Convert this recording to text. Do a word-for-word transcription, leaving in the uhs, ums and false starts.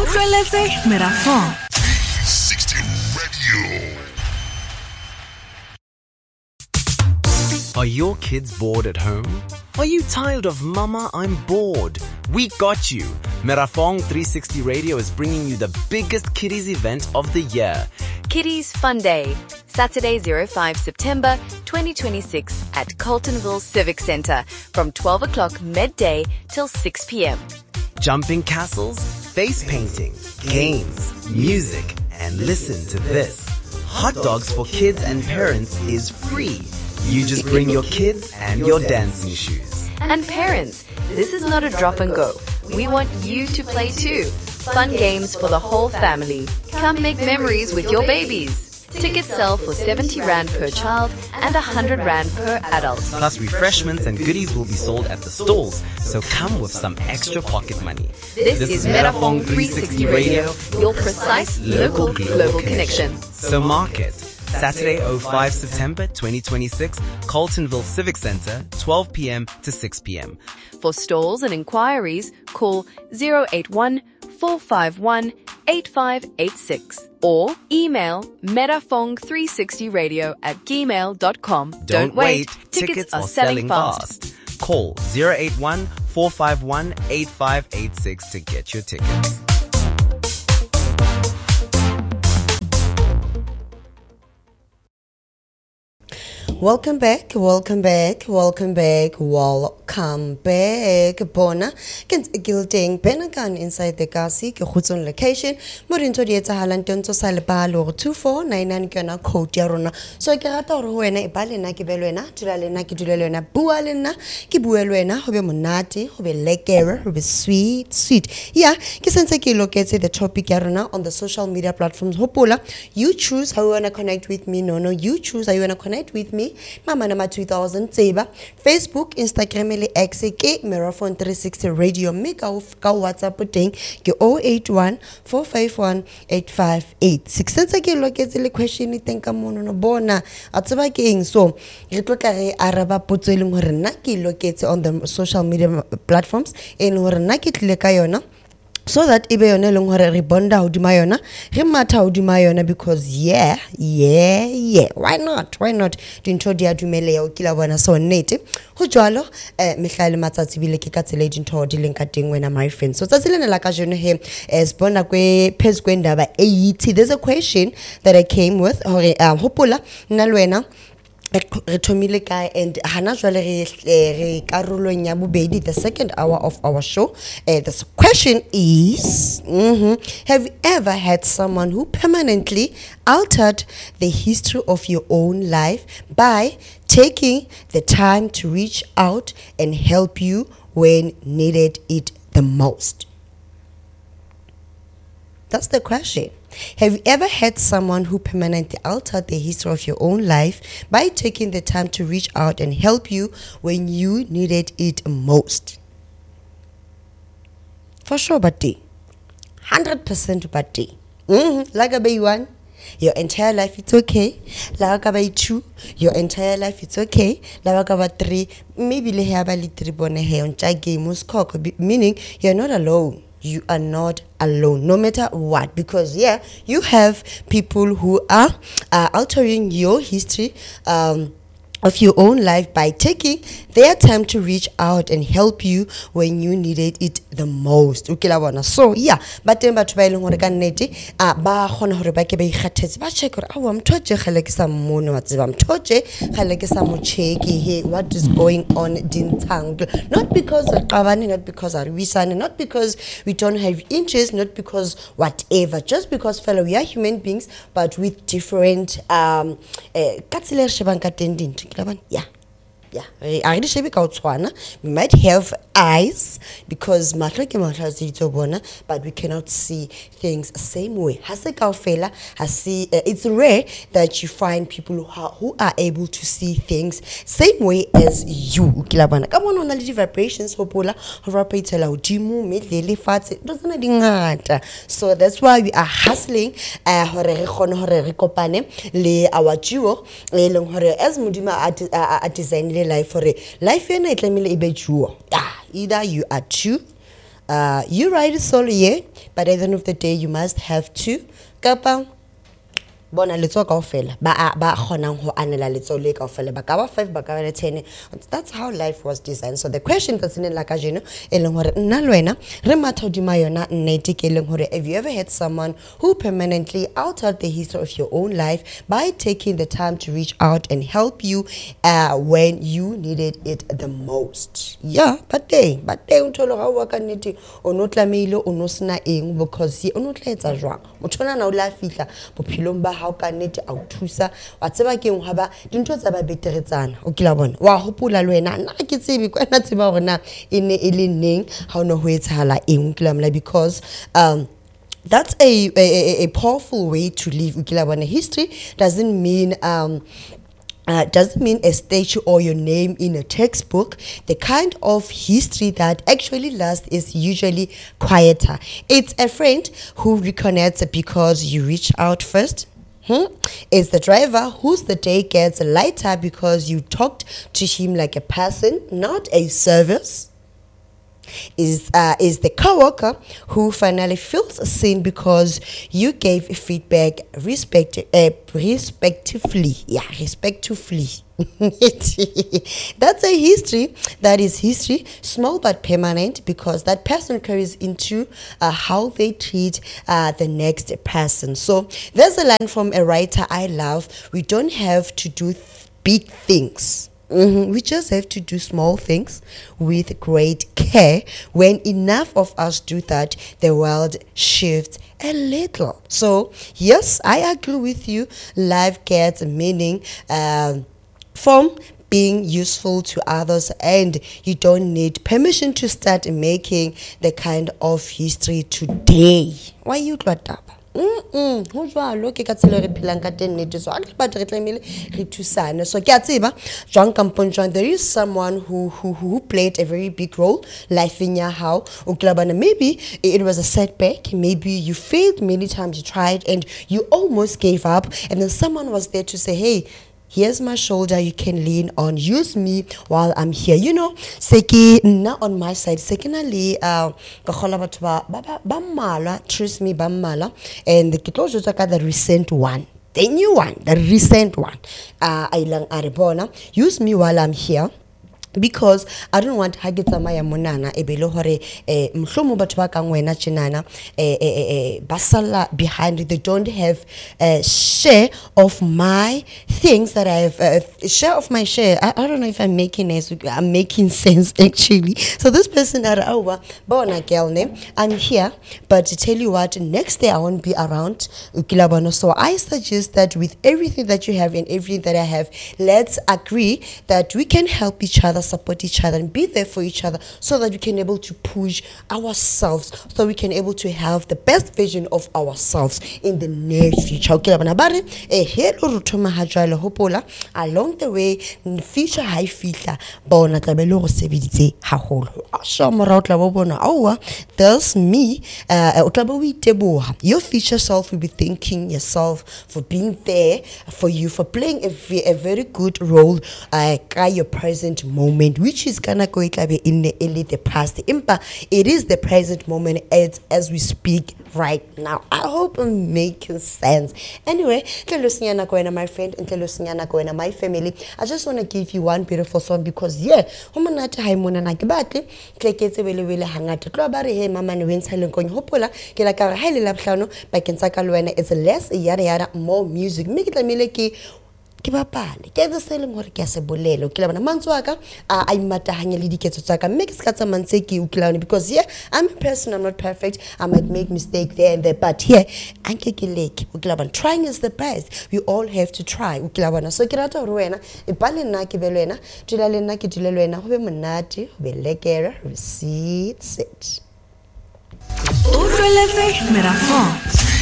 Utlweletse Merafong. three sixty Radio. Are your kids bored at home? Are you tired of Mama, I'm bored? We got you. Merafong three sixty Radio is bringing you the biggest kiddies event of the year. Kiddies Fun Day, Saturday the fifth of September twenty twenty-six at Carltonville Civic Centre from twelve o'clock midday till six p.m. Jumping castles, face painting, games, music, and listen to this. Hot dogs for kids and parents is free. You just bring your kids and your dancing shoes. And parents, this is not a drop and go. We want you to play too. Fun games for the whole family. Come make memories with your babies. Tickets sell for seventy rand per child and one hundred rand per adult. Plus refreshments and goodies will be sold at the stalls, so come with some extra pocket money. This, this is Merafong three sixty Radio, your precise local global connection. So mark it. Saturday the fifth of September twenty twenty-six, Carltonville Civic Centre, twelve p.m. to six p.m. For stalls and inquiries, call zero eight one, four five one, eight five eight six or email merafong three sixty radio at gmail dot com. Don't, Don't wait, wait, tickets are selling fast. Call zero eight one, four five one, eight five eight six to get your tickets. Welcome back, welcome back, welcome back, welcome back. Bona, kent gilding Benagan inside the Kasi, Kutsun location, Morinto Dieta Halantonto Salabalo, two four nine nine Gana Code Yarona. So I got out when Balena Kibelena, Tulalena Kidulena, Bualena, Kibuelena, Hobe Monati, Hobe Lekera, Hobe sweet, sweet. Yeah, Kisenseki locates the topic Yarona on the social media platforms. Hopola, you choose how you wanna connect with me. No, no, you choose how you wanna connect with me. Mama nama two thousand Zeba, Facebook, Instagram, ele X ke Merafong three sixty Radio, make ka ka WhatsApp teng ke zero eight one, four five one, eight five eight six. Sentse ke loketse le question teng ka mono no bona a tseba ke eng, so re tlotla re araba potso eleng hore nna ke loketse on the social media platforms en hore nna ke tlile ka yona, so that ibe yona leng hore re bonda hodima yona re matha hodima yona, because yeah yeah yeah why not why not dintho dia dumeleya o kila bona so nnete ho jwalo eh mehlale matsatsi bile ke ka tsele dintho di leng ka teng wena my friend. So tsatsi lena la ka jone he es bona kwe phes kwendaba eighty. There's a question that I came with hore um hopola nna le wena re thomile kae, and hana jwale re re karolong ya bobedi, the second hour of our show. Uh, the question is, mm-hmm, have you ever had someone who permanently altered the history of your own life by taking the time to reach out and help you when needed it the most? That's the question. Have you ever had someone who permanently altered the history of your own life by taking the time to reach out and help you when you needed it most? For sure, Bati. one hundred percent Bati. Mm-hmm. Lagabe one, your entire life it's okay. Lagabe two, your entire life it's okay. Lagabe three, maybe lehaba litri bone he on chage muskok, meaning you're not alone. You are not alone, no matter what, because yeah, you have people who are uh, altering your history um, of your own life by taking their time to reach out and help you when you needed it the most. Okay, so yeah, but then batho ba ileng hore ka nnete a ba khona hore ba ke ba ikgathetse ba check hore awa mthoje khale ke sa mmono wa tseba mthoje khale ke sa mo check he what is going on dintang, not because re qabane, not because are wisane, not because we don't have interest, not because whatever, just because fellow we are human beings but with different um ka tsile re shebang ka teng dintho. Yeah, yeah. We might have eyes because but we cannot see things the same way. It's rare that you find people who are, who are able to see things same way as you. Come on, on the vibrations, so that's why we are hustling uh, our duo as Mudima a design life for life. Ah, either you are two uh, you write a solo, yeah, but at the end of the day, you must have to kapa bona letso kaofela ba ba kgonang ho anela letso le kaofela ba ka ba five ba ka ba ten. That's how life was designed. So the question that's in la ka jeno e leng hore nna le wena re mathodima yona nnete ke leng hore, have you ever had someone who permanently altered the history of your own life by taking the time to reach out and help you uh, when you needed it the most? Yeah, but they but they untolo ga wa ka nnete o no tlameile o no sna eng because ye o no tla etsa jwang motho na o la fihla bophelong ba how ka nnete a thusa wa tseba ke eng haba dintho tsa ba beteretsana o kila bona wa hopola le wena nna ke tsebe kwa na tseba gore na ene e le neng ha no ho etshala eng kila mla because um that's a, a a powerful way to live. Ukila bona history doesn't mean um Uh, doesn't mean a statue or your name in a textbook. The kind of history that actually lasts is usually quieter. It's a friend who reconnects because you reach out first. Hmm? It's the driver whose the day gets lighter because you talked to him like a person, not a service. Is uh, is the coworker who finally feels seen because you gave feedback respect uh, respectively. Yeah, respectively. That's a history that is history, small but permanent, because that person carries into uh, how they treat uh, the next person. So there's a line from a writer I love: we don't have to do th- big things. Mm-hmm. We just have to do small things with great care. When enough of us do that, the world shifts a little. So yes, I agree with you. Life gets meaning um, from being useful to others, and you don't need permission to start making the kind of history today. Why you got up? Mm-mm. Ho jwalo ke ka tsela re phelang ka teng nnete so a ke batla re tlamehile re thusane. So ke a tseba jwang kampong jwang there is someone who who who played a very big role life in your how o klabana. Maybe it was a setback, maybe you failed many times, you tried and you almost gave up, and then someone was there to say, hey, here's my shoulder you can lean on, use me while I'm here. You know, seki na on my side, secondly, uh, trust me, bamala, and the kitlo the recent one, the new one, the recent one. Uh, Ailang Aribona, use me while I'm here. Because I don't want hagitsa maya monana ebelo hore eh mhlomo batho ba ka ngwena chenana eh eh basala behind. They don't have a share of my things that I have uh, share of my share. I, I don't know if I'm making sense. I'm making sense actually. So this person at our bona girl name, I'm here, but to tell you what, next day I won't be around. So I suggest that with everything that you have and everything that I have, let's agree that we can help each other, support each other, and be there for each other, so that we can able to push ourselves, so we can able to have the best version of ourselves in the near future. Okay, banabare eh hello rutoma hajala hopola along the way future high future bona tlabelo go sebeditse haholo asho mora tla bo bona awa there's me uh utlabo we teboha. Your future self will be thanking yourself for being there for you, for playing a, a very good role uh your present moment, which is gonna go in the early the past. Impa, it is the present moment as as we speak right now. I hope I'm making sense. Anyway, my friend, and my family, I just want to give you one beautiful song because yeah, humanata haimona na kibate kleketse wele wele hangata klobare he mama ni win silent going hopola ke la ka highly laphlano ba kentsaka lwena. It's less yada yada, more music make it mileki ke bapale ke tse seleng hore ke a se bolelo ke la bana mantso aka a I matahanya le diketso tsaka mme ke se ka tsa mantse ke utlwana because yeah, I'm a person, I'm not perfect, I might make mistake there and there, but here anke ke leke o ke la bana trying is the best. We all have to try o ke la bana. So ke rata hore wena e pale nna ke be lwena dila le nna ke dile lwena ho be monate ho be lekere receipt set Utlweletse Merafong.